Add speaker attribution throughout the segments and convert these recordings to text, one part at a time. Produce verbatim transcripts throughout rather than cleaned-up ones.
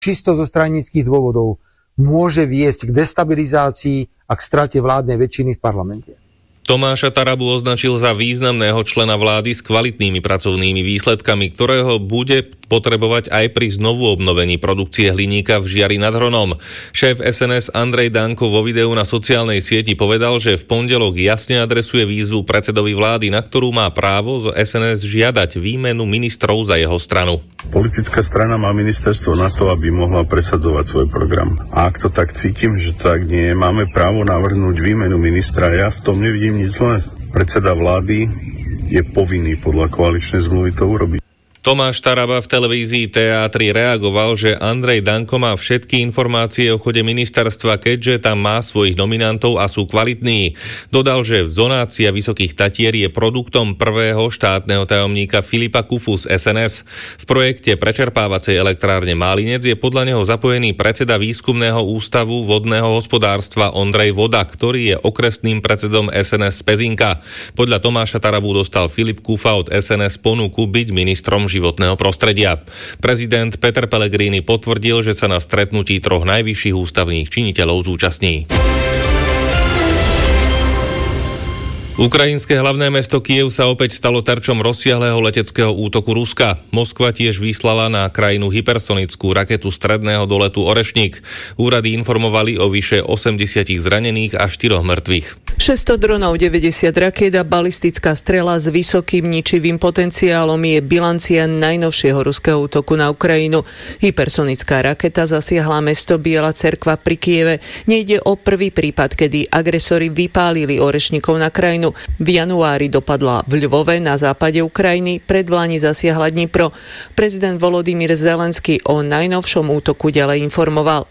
Speaker 1: čisto zo stranických dôvodov môže viesť k destabilizácii a k strate vládnej väčšiny v parlamente.
Speaker 2: Tomáša Tarabu označil za významného člena vlády s kvalitnými pracovnými výsledkami, ktorého bude potrebovať aj pri znovu obnovení produkcie hliníka v Žiari nad Hronom. Šéf es en es Andrej Danko vo videu na sociálnej sieti povedal, že v pondelok jasne adresuje výzvu predsedovi vlády, na ktorú má právo z es en es žiadať výmenu ministrov za jeho stranu.
Speaker 3: Politická strana má ministerstvo na to, aby mohla presadzovať svoj program. A ak to tak cítim, že tak nie, máme právo navrhnúť výmenu ministra. Ja v tom nevidím nič zlé. Predseda vlády je povinný podľa koaličnej zmluvy to urobiť.
Speaker 2: Tomáš Taraba v televízii Teátri reagoval, že Andrej Danko má všetky informácie o chode ministerstva, keďže tam má svojich nominantov a sú kvalitní. Dodal, že zonácia Vysokých Tatier je produktom prvého štátneho tajomníka Filipa Kufu z es en es. V projekte prečerpávacej elektrárne Málinec je podľa neho zapojený predseda Výskumného ústavu vodného hospodárstva Ondrej Voda, ktorý je okresným predsedom es en es z Pezinka. Podľa Tomáša Tarabu dostal Filip Kufa od es en es ponuku byť ministrom životného prostredia. Prezident Peter Pellegrini potvrdil, že sa na stretnutí troch najvyšších ústavných činiteľov zúčastní. Ukrajinské hlavné mesto Kyjev sa opäť stalo terčom rozsiahleho leteckého útoku Ruska. Moskva tiež vyslala na krajinu hypersonickú raketu stredného doletu Orešník. Úrady informovali o vyše osemdesiat zranených a štyroch mŕtvych.
Speaker 4: šesťsto dronov, deväťdesiat rakiet a balistická strela s vysokým ničivým potenciálom je bilancia najnovšieho ruského útoku na Ukrajinu. Hypersonická raketa zasiahla mesto Biela Cerkva pri Kyjeve. Nejde o prvý prípad, kedy agresori vypálili Orešníkov na krajinu. V januári dopadla v Ľvove na západe Ukrajiny, predvlani zasiahla Dnipro. Prezident Volodymyr Zelenský o najnovšom útoku ďalej informoval.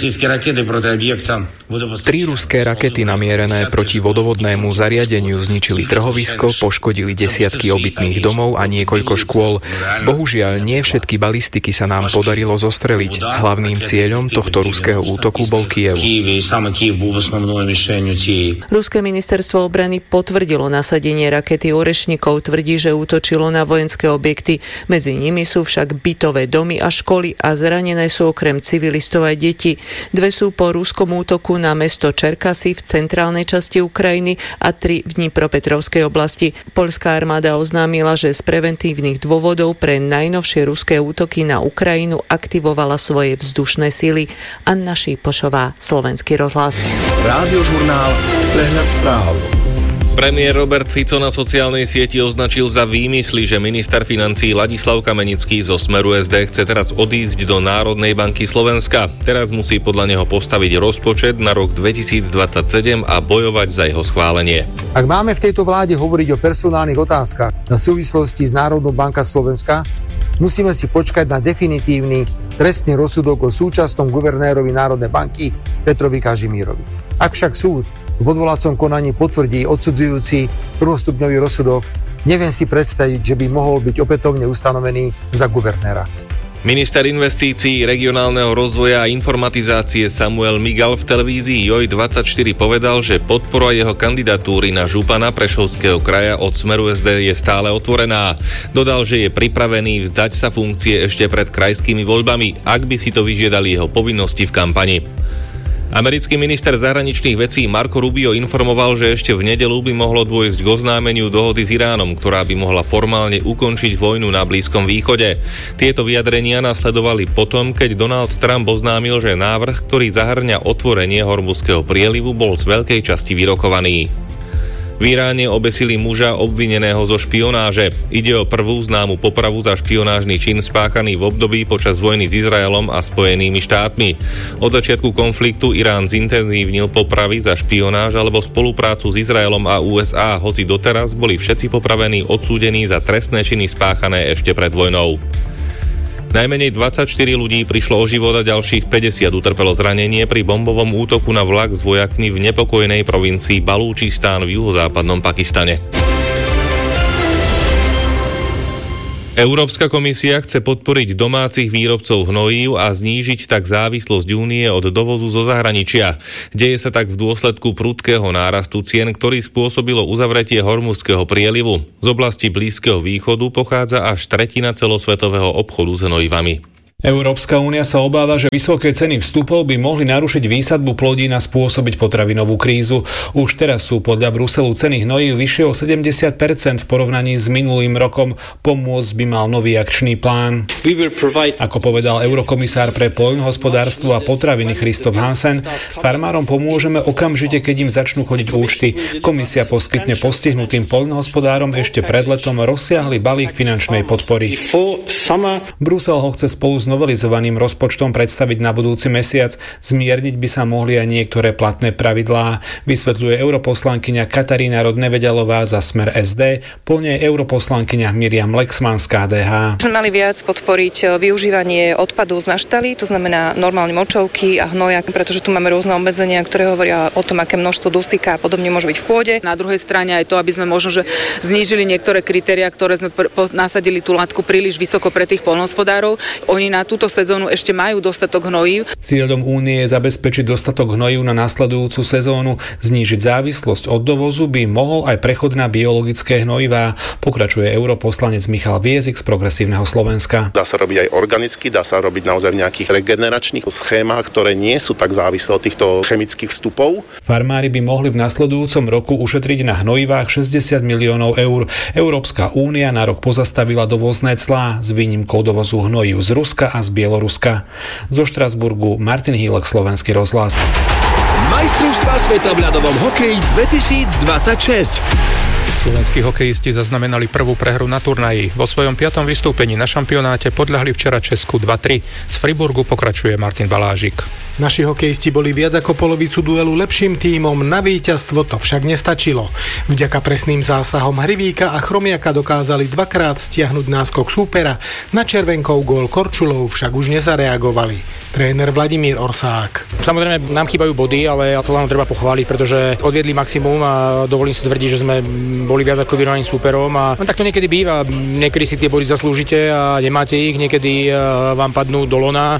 Speaker 5: Tri ruské rakety namierené proti vodovodnému zariadeniu zničili trhovisko, poškodili desiatky obytných domov a niekoľko škôl. Bohužiaľ, nie všetky balistiky sa nám podarilo zostreliť. Hlavným cieľom tohto ruského útoku bol Kyjev.
Speaker 4: Ruské ministerstvo obrany potvrdilo nasadenie rakety Orešníkov, tvrdí, že útočilo na vojenské objekty. Medzi nimi sú však bytové domy a školy a zranené sú okrem civilistov aj deti. Dve sú po ruskom útoku na mesto Čerkasy v centrálnej časti Ukrajiny a tri v Dnipropetrovskej oblasti. Poľská armáda oznámila, že z preventívnych dôvodov pre najnovšie ruské útoky na Ukrajinu aktivovala svoje vzdušné sily. Anna Šípošová, Slovenský rozhlas.
Speaker 6: Rádiožurnál Prehľad správ.
Speaker 2: Premiér Robert Fico na sociálnej sieti označil za výmysly, že minister financií Ladislav Kamenický zo Smeru es dé chce teraz odísť do Národnej banky Slovenska. Teraz musí podľa neho postaviť rozpočet na rok dvetisícdvadsaťsedem a bojovať za jeho schválenie.
Speaker 1: Ak máme v tejto vláde hovoriť o personálnych otázkach na súvislosti s Národnou bankou Slovenska, musíme si počkať na definitívny trestný rozsudok o súčasnom guvernérovi Národnej banky Petrovi Kažimírovi. Ak však súd v odvolacom konaní potvrdí odsudzujúci prvostupňový rozsudok, neviem si predstaviť, že by mohol byť opätovne ustanovený za guvernéra.
Speaker 2: Minister investícií, regionálneho rozvoja a informatizácie Samuel Migal v televízii Joj dvadsaťštyri povedal, že podpora jeho kandidatúry na župana Prešovského kraja od Smeru es dé je stále otvorená. Dodal, že je pripravený vzdať sa funkcie ešte pred krajskými voľbami, ak by si to vyžiadali jeho povinnosti v kampani. Americký minister zahraničných vecí Marco Rubio informoval, že ešte v nedeľu by mohlo dôjsť k oznámeniu dohody s Iránom, ktorá by mohla formálne ukončiť vojnu na Blízkom východe. Tieto vyjadrenia nasledovali potom, keď Donald Trump oznámil, že návrh, ktorý zahrňa otvorenie Hormuzského prielivu, bol z veľkej časti vyrokovaný. V Iráne obesili muža obvineného zo špionáže. Ide o prvú známu popravu za špionážny čin spáchaný v období počas vojny s Izraelom a Spojenými štátmi. Od začiatku konfliktu Irán zintenzívnil popravy za špionáž alebo spoluprácu s Izraelom a ú es á, hoci doteraz boli všetci popravení odsúdení za trestné činy spáchané ešte pred vojnou. Najmenej dvadsaťštyri ľudí prišlo o život a ďalších päťdesiat utrpelo zranenie pri bombovom útoku na vlak s vojakmi v nepokojnej provincii Balúčistán v juhozápadnom Pakistane. Európska komisia chce podporiť domácich výrobcov hnojív a znížiť tak závislosť Únie od dovozu zo zahraničia. Deje sa tak v dôsledku prudkého nárastu cien, ktorý spôsobilo uzavretie Hormuzského prielivu. Z oblasti Blízkeho východu pochádza až tretina celosvetového obchodu s hnojivami.
Speaker 7: Európska únia sa obáva, že vysoké ceny vstupov by mohli narušiť výsadbu plodín a spôsobiť potravinovú krízu. Už teraz sú podľa Bruselu ceny hnojív vyššie o sedemdesiat percent v porovnaní s minulým rokom. Pomôcť by mal nový akčný plán. Ako povedal eurokomisár pre poľnohospodárstvo a potraviny Christoph Hansen, farmárom pomôžeme okamžite, keď im začnú chodiť účty. Komisia poskytne postihnutým poľnohospodárom ešte pred letom rozsiahly balík finančnej podpory. Brusel ho chce spolu s novelizovaným rozpočtom predstaviť na budúci mesiac. Zmierniť by sa mohli aj niektoré platné pravidlá, vysvetľuje europoslankyňa Katarína Rodneveďalová za Smer es dé, po nej europoslankyňa Miriam Lexman z ká dé há.
Speaker 8: Sme mali viac podporiť využívanie odpadu z maštalí, to znamená normálne močovky a hnoja, pretože tu máme rôzne obmedzenia, ktoré hovoria o tom, aké množstvo dusíka a podobne môže byť v pôde.
Speaker 9: Na druhej strane aj to, aby sme možno že znížili niektoré kritériá, ktoré sme pr- nasadili tú látku príliš vysoko pre tých poľnohospodárov. Oni na túto sezónu ešte majú dostatok hnojív.
Speaker 7: Cieľom únie je zabezpečiť dostatok hnojív na nasledujúcu sezónu. Znížiť závislosť od dovozu by mohol aj prechod na biologické hnojivá, pokračuje europoslanec Michal Viezik z Progresívneho Slovenska.
Speaker 10: Dá sa robiť aj organicky, dá sa robiť naozaj v nejakých regeneračných schémach, ktoré nie sú tak závislé od týchto chemických vstupov.
Speaker 7: Farmári by mohli v nasledujúcom roku ušetriť na hnojivách šesťdesiat miliónov eur. Európska únia na rok pozastavila dovozné clá s výnimkou dovozu hnojív z Ruska a z Bieloruska. Zo Štrasburgu Martin Hílek, Slovenský rozhlas.
Speaker 6: Majstrovstvá sveta v ľadovom hokeji dvetisícdvadsaťšesť.
Speaker 11: Slovenskí hokejisti zaznamenali prvú prehru na turnaji. Vo svojom piatom vystúpení na šampionáte podľahli včera Česku dva tri. Z Friburgu pokračuje Martin Balážik.
Speaker 12: Naši hokejisti boli viac ako polovicu duelu lepším tímom, na víťazstvo to však nestačilo. Vďaka presným zásahom Hrivíka a Chromiaka dokázali dvakrát stiahnuť náskok súpera, na červenkov gól Korčulov však už nezareagovali. Tréner Vladimír Orsák.
Speaker 13: Samozrejme nám chýbajú body, ale to len treba pochváliť, pretože odviedli maximum a dovolím si tvrdiť, že sme boli viac ako vyrovnaným súperom a tak to niekedy býva. Niekedy si tie body zaslúžite a nemáte ich, niekedy vám padnú do lona,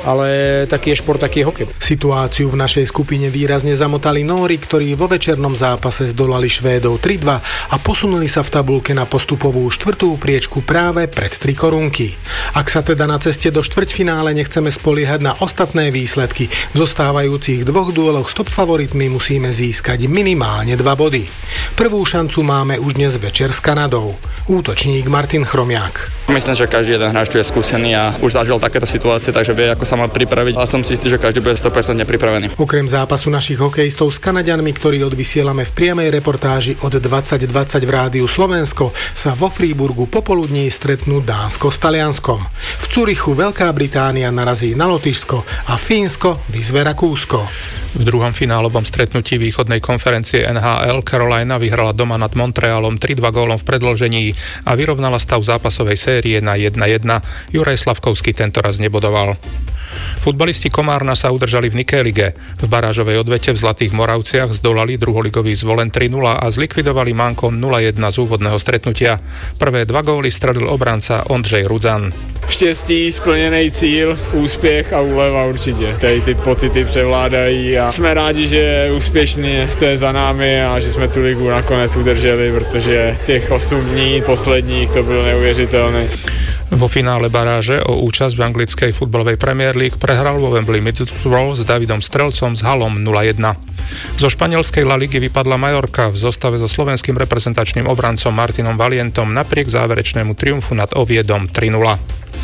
Speaker 13: ale taký je šport, taký je hokej.
Speaker 12: Situáciu v našej skupine výrazne zamotali Nóri, ktorí vo večernom zápase zdolali Švédov tri dva a posunuli sa v tabuľke na postupovú štvrtú priečku práve pred tri korunky. Ak sa teda na ceste do štvrťfinále nechceme spoliehať na ostatné výsledky, v zostávajúcich dvoch dueloch s top favoritmi musíme získať minimálne dva body. Prvú šancu máme už dnes večer s Kanadou. Útočník Martin Chromiák.
Speaker 14: Myslím, že každý jeden hráč tu je skúsený a už zažil takéto situácie, takže vie, ako sa má pripraviť. Ale som si istý, že každý bude sto percent pripravený.
Speaker 12: Okrem zápasu našich hokejistov s Kanaďanmi, ktorý odvysielame v priamej reportáži od dvadsať dvadsať v rádiu Slovensko, sa vo Fríburgu popoludní stretnú Dánsko s Talianskom. V Curychu Veľká Británia narazí na Lotyšsko a Fínsko vyzve Rakúsko.
Speaker 11: V druhom finálovom stretnutí východnej konferencie en há el Carolina vyhrala doma nad Montrealom tri dva gólom v predĺžení a vyrovnala stav zápasovej série na jedna jedna. Juraj Slavkovský tentoraz nebodoval. Futbalisti Komárna sa udržali v Nikélige. V barážovej odvete v Zlatých Moravciach zdolali druholigový Zvolen tri nula a zlikvidovali Mankom nula jedna z úvodného stretnutia. Prvé dva góly strelil obranca Ondřej Rudzan.
Speaker 15: Štěstí, splněný cíl, úspěch a úleva určitě. Tady ty pocity převládají a jsme rádi, že úspěšně to je za námi a že jsme tu ligu nakonec udrželi, protože těch osm dní posledních to bylo neuvěřitelné.
Speaker 11: Vo finále baráže o účasť v anglickej futbalovej Premier League prehral vo Wembley Middlesbrough s Davidom Strelcom z Halom nula jedna. Zo španielskej La Ligy vypadla Majorka v zostave so slovenským reprezentačným obrancom Martinom Valientom napriek záverečnému triumfu nad Oviedom tri nula.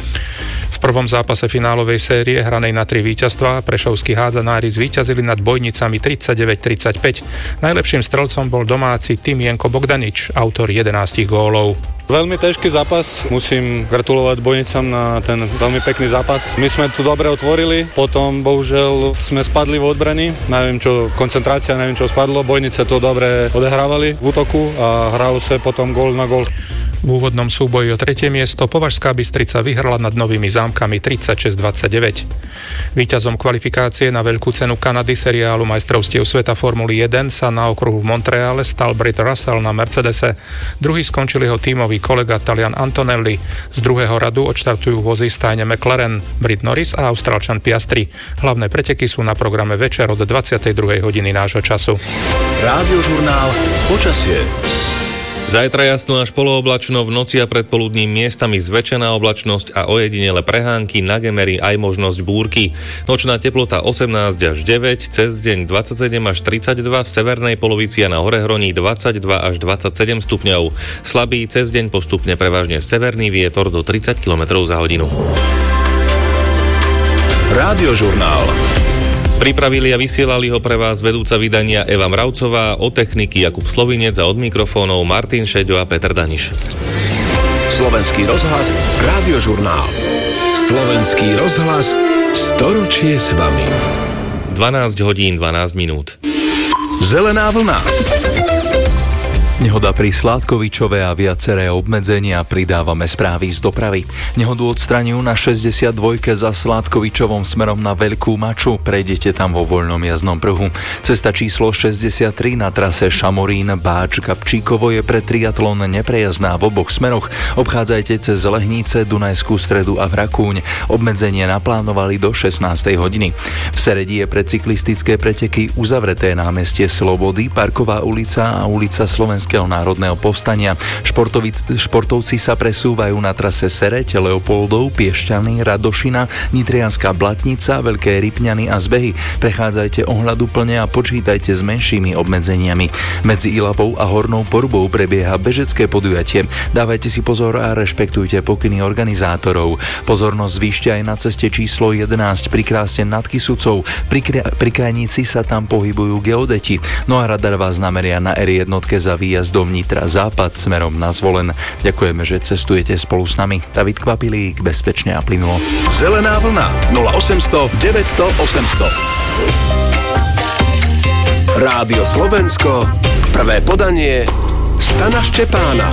Speaker 11: V prvom zápase finálovej série hranej na tri víťazstvá prešovskí hádzanári zvíťazili nad Bojnicami tridsaťdeväť tridsaťpäť. Najlepším strelcom bol domáci Timienko Bogdanič, autor jedenásť gólov.
Speaker 16: Veľmi ťažký zápas, musím gratulovať Bojnicam na ten veľmi pekný zápas. My sme tu dobre otvorili, potom bohužiaľ sme spadli v odbrani, neviem čo, koncentrácia, neviem čo spadlo, Bojnice to dobre odehrávali v útoku a hralo sa potom gól na gól.
Speaker 11: V úvodnom súboji o tretie miesto Považská Bystrica vyhrala nad Novými Zámkami tridsaťšesť dvadsaťdeväť. Víťazom kvalifikácie na veľkú cenu Kanady seriálu majstrovstiev sveta Formuly jeden sa na okruhu v Montreale stal Brit Russell na Mercedese. Druhý skončil jeho tímový kolega Talian Antonelli. Z druhého radu odštartujú vozy stajne McLaren, Brit Norris a Austrálčan Piastri. Hlavné preteky sú na programe večer od dvadsiatej druhej hodiny nášho času.
Speaker 6: Rádiožurnál Počasie.
Speaker 2: Zajtra jasno až polooblačno, v noci a predpoludním miestami zväčšená oblačnosť a ojedinele prehánky, na Gemeri aj možnosť búrky. Nočná teplota osemnásť až deväť, cez deň dvadsaťsedem až tridsaťdva, v severnej polovici a na Horehroní dvadsaťdva až dvadsaťsedem stupňov. Slabý cez deň postupne prevažne severný vietor do tridsať kilometrov za hodinu.
Speaker 6: Rádiožurnál.
Speaker 2: Pripravili a vysielali ho pre vás vedúca vydania Eva Mravcová, od techniky Jakub Slovinec a od mikrofónov Martin Šeďo a Peter Daniš.
Speaker 6: Slovenský rozhlas, Rádiožurnál. Slovenský rozhlas, storočie s vami.
Speaker 2: dvanásť hodín dvanásť minút.
Speaker 6: Zelená vlna.
Speaker 17: Nehoda pri Sládkovičove a viaceré obmedzenia, pridávame správy z dopravy. Nehodu odstraňujú na šesťdesiatdva za Sládkovičovom smerom na Veľkú Maču. Prejdete tam vo voľnom jazdnom pruhu. Cesta číslo šesťdesiattri na trase Šamorín Báč Gabčíkovo je pre triatlon neprejazdná v oboch smeroch. Obchádzajte cez Lehnice, Dunajskú Stredu a Vrakúň. Obmedzenie naplánovali do šestnástej hodiny. V Seredi je pre cyklistické preteky uzavreté námestie Slobody, Parková ulica a ulica Slovenského národného povstania. Športovic, športovci sa presúvajú na trase Sereď, Leopoldov, Piešťany, Radošina, Nitrianská Blatnica, Veľké Rypňany a Zbehy. Prechádzajte ohľaduplne a počítajte s menšími obmedzeniami. Medzi Ilabou a Hornou Porbou prebieha bežecké podujatie. Dávajte si pozor a rešpektujte pokyny organizátorov. Pozornosť zvýšte aj na ceste číslo jedenásť pri kráste nad Kysucou. Pri, pri krajnici sa tam pohybujú geodeti. No a radar vás nameria na er jedna za výjazd jazdom Nitra západ smerom na Zvolen. Ďakujeme, že cestujete spolu s nami. David Kvapilík, bezpečne a plynulo.
Speaker 6: Zelená vlna nula osemsto deväťsto osemsto. Rádio Slovensko, prvé podanie Stana Ščepána.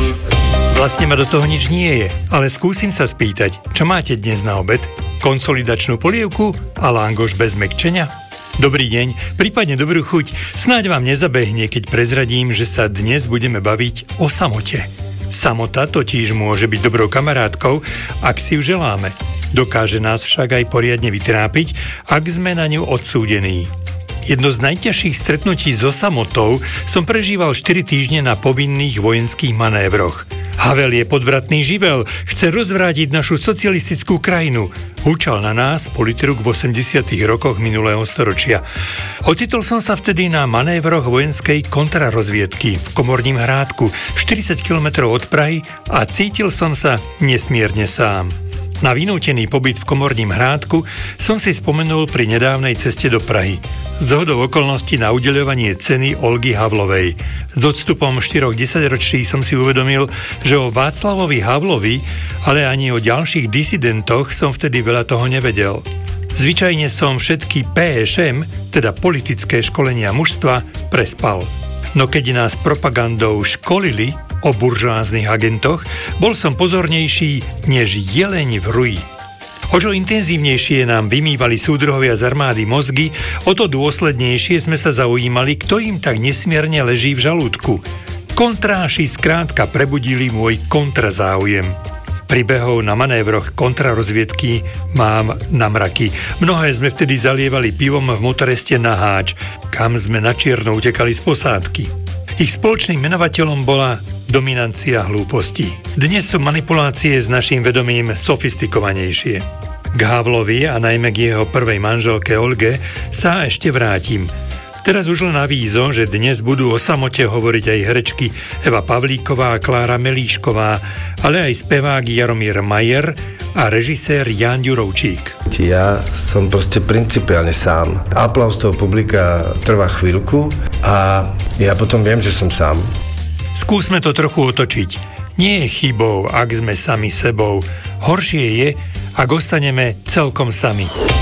Speaker 18: Vlastne ma do toho nič nie je, ale skúsim sa spýtať, čo máte dnes na obed? Konsolidačnú polievku a langoš bez mäkčenia? Dobrý deň, prípadne dobrú chuť. Snáď vám nezabehne, keď prezradím, že sa dnes budeme baviť o samote. Samota totiž môže byť dobrou kamarátkou, ak si ju želáme. Dokáže nás však aj poriadne vytrápiť, ak sme na ňu odsúdení. Jedno z najťažších stretnutí so samotou som prežíval štyri týždne na povinných vojenských manévroch. Havel je podvratný živel, chce rozvrátiť našu socialistickú krajinu. Húčal na nás politruk v osemdesiatych rokoch minulého storočia. Ocitol som sa vtedy na manévroch vojenskej kontrarozviedky v Komorním Hrádku, štyridsať kilometrov od Prahy, a cítil som sa nesmierne sám. Na vynútený pobyt v Komorním Hrádku som si spomenul pri nedávnej ceste do Prahy. Zhodou okolností na udeľovanie ceny Olgy Havlovej. S odstupom štyroch desaťročí som si uvedomil, že o Václavovi Havlovi, ale ani o ďalších disidentoch som vtedy veľa toho nevedel. Zvyčajne som všetky pé eš em, teda politické školenia mužstva, prespal. No keď nás propagandou školili o buržoáznych agentoch, bol som pozornejší než jeleň v ruji. O čo intenzívnejšie nám vymývali súdruhovia z armády mozgy, o to dôslednejšie sme sa zaujímali, kto im tak nesmierne leží v žalúdku. Kontráši skrátka prebudili môj kontrazáujem. Príbehov na manévroch kontrarozviedky mám na mraky. Mnohé sme vtedy zalievali pivom v motoreste na Háč, kam sme načierno utekali z posádky. Ich spoločným menovateľom bola dominancia hlúposti. Dnes sú manipulácie s naším vedomím sofistikovanejšie. K Havlovi a najmä k jeho prvej manželke Olge sa ešte vrátim. Teraz už len avízo, že dnes budú o samote hovoriť aj herečky Eva Pavlíková a Klára Melíšková, ale aj spevák Jaromír Majer a režisér Ján Ďurovčík.
Speaker 19: Ja som proste principiálne sám. Aplauz toho publika trvá chvíľku a ja potom viem, že som sám.
Speaker 18: Skúsme to trochu otočiť. Nie je chybou, ak sme sami sebou. Horšie je, ak ostaneme celkom sami.